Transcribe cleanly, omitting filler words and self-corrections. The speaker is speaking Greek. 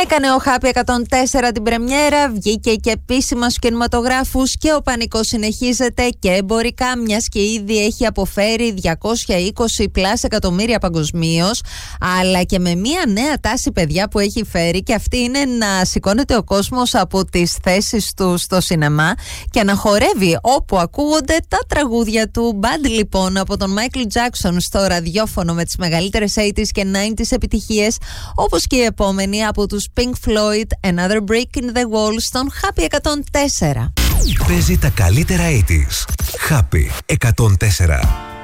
Έκανε ο Happy 104 την πρεμιέρα, βγήκε και επίσημα στους κινηματογράφους και ο πανικός συνεχίζεται και εμπορικά, μιας και ήδη έχει αποφέρει 220+ εκατομμύρια παγκοσμίως, αλλά και με μια νέα τάση, παιδιά, που έχει φέρει, και αυτή είναι να σηκώνεται ο κόσμος από τις θέσεις του στο σινεμά και να χορεύει όπου ακούγονται τα τραγούδια του. Bad, λοιπόν, από τον Michael Jackson στο ραδιόφωνο με τις μεγαλύτερες 80s και 90s επιτυχίες, όπως και η επόμενη από τους Pink Floyd, Another Brick in the Wall, στον Happy 104. Παίζει τα καλύτερα 80s. Happy 104.